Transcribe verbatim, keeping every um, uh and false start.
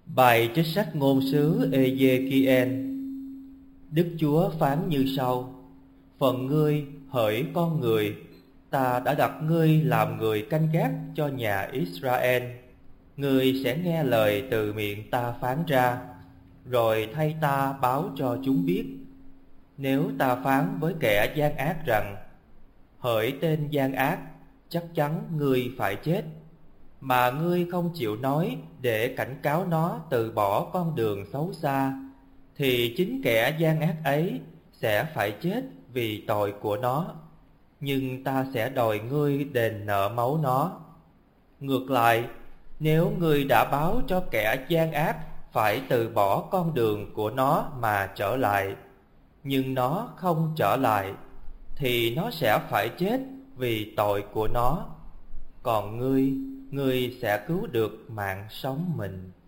Bài trích sách ngôn sứ Ê-giê-ki-en. Đức Chúa phán như sau: Phần ngươi, hỡi con người, ta đã đặt ngươi làm người canh gác cho nhà Israel. Ngươi sẽ nghe lời từ miệng ta phán ra, rồi thay ta báo cho chúng biết. Nếu ta phán với kẻ gian ác rằng: Hỡi tên gian ác, chắc chắn ngươi phải chết, mà ngươi không chịu nói để cảnh cáo nó từ bỏ con đường xấu xa, thì chính kẻ gian ác ấy sẽ phải chết vì tội của nó, nhưng ta sẽ đòi ngươi đền nợ máu nó. Ngược lại, nếu ngươi đã báo cho kẻ gian ác phải từ bỏ con đường của nó mà trở lại, nhưng nó không trở lại, thì nó sẽ phải chết vì tội của nó. Còn ngươi, ngươi sẽ cứu được mạng sống mình.